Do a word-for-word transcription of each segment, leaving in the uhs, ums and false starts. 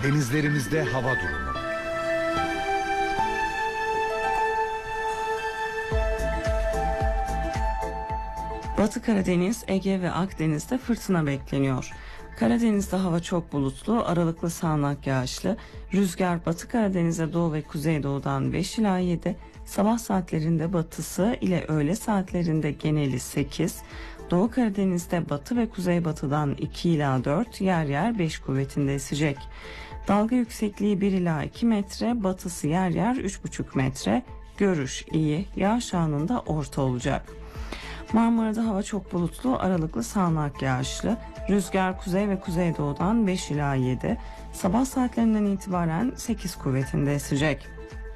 Denizlerimizde hava durumu. Batı Karadeniz, Ege ve Akdeniz'de fırtına bekleniyor. Karadeniz'de hava çok bulutlu, aralıklı sağanak yağışlı. Rüzgar Batı Karadeniz'e doğu ve kuzeydoğudan beş ila yedi, sabah saatlerinde batısı ile öğle saatlerinde geneli sekiz, Doğu Karadeniz'de batı ve kuzeybatıdan iki ila dört, yer yer beş kuvvetinde esecek. Dalga yüksekliği bir ila iki metre, batısı yer yer üç buçuk metre. Görüş iyi, yağış anında orta olacak. Marmara'da hava çok bulutlu, aralıklı sağanak yağışlı. Rüzgar kuzey ve kuzeydoğudan beş ila yedi, sabah saatlerinden itibaren sekiz kuvvetinde esecek.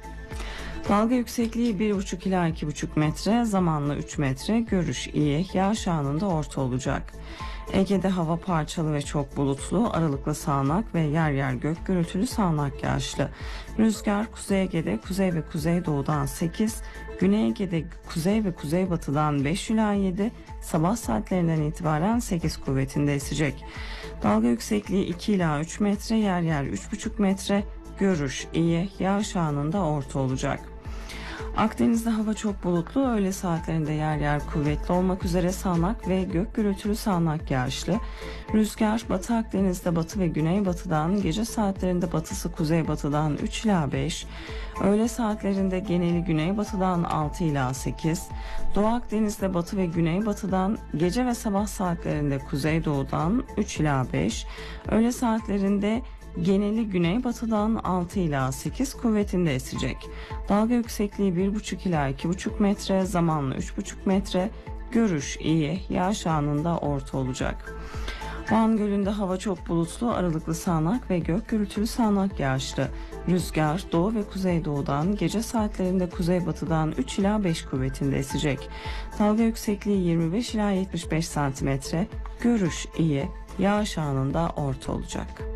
Dalga yüksekliği bir buçuk ila iki buçuk metre, zamanla üç metre, görüş iyi, yağış anında orta olacak. Ege'de hava parçalı ve çok bulutlu, aralıklı sağanak ve yer yer gök gürültülü sağanak yağışlı. Rüzgar Kuzey Ege'de kuzey ve kuzeydoğudan sekiz, Güney Ege'de kuzey ve kuzeybatıdan beş ila yedi, sabah saatlerinden itibaren sekiz kuvvetinde esecek. Dalga yüksekliği iki ila üç metre, yer yer üç buçuk metre, görüş iyi, yağış anında orta olacak. Akdeniz'de hava çok bulutlu, öğle saatlerinde yer yer kuvvetli olmak üzere sağanak ve gök gürültülü sağanak yağışlı. Rüzgar Batı Akdeniz'de batı ve güneybatıdan, gece saatlerinde batısı kuzeybatıdan üç ila beş, öğle saatlerinde geneli güneybatıdan altı ila sekiz, Doğu Akdeniz'de batı ve güneybatıdan, gece ve sabah saatlerinde kuzeydoğudan üç ila beş, öğle saatlerinde geneli güneybatıdan altı ila sekiz kuvvetinde esecek. Dalga yüksekliği bir buçuk ila iki buçuk metre, zamanla üç buçuk metre, görüş iyi, yağış anında orta olacak. Van Gölü'nde hava çok bulutlu, aralıklı sağanak ve gök gürültülü sağanak yağışlı. Rüzgar doğu ve kuzeydoğudan, gece saatlerinde kuzeybatıdan üç ila beş kuvvetinde esecek. Dalga yüksekliği yirmi beş ila yetmiş beş santimetre, görüş iyi, yağış anında orta olacak.